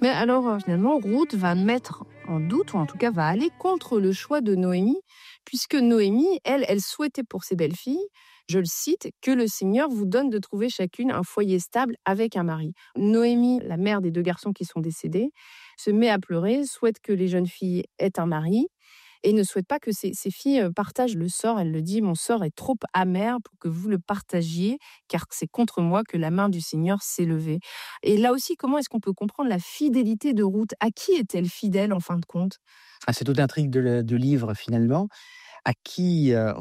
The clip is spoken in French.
Mais alors, finalement, Ruth va mettre en doute, ou en tout cas va aller contre le choix de Noémie, puisque Noémie, elle souhaitait pour ses belles-filles, je le cite, que le Seigneur vous donne de trouver chacune un foyer stable avec un mari. Noémie, la mère des 2 garçons qui sont décédés, se met à pleurer, souhaite que les jeunes filles aient un mari et ne souhaite pas que ses filles partagent le sort. Elle le dit, mon sort est trop amer pour que vous le partagiez, car c'est contre moi que la main du Seigneur s'est levée. Et là aussi, comment est-ce qu'on peut comprendre la fidélité de Ruth? À qui est-elle fidèle en fin de compte? C'est toute l'intrigue de livre finalement, à qui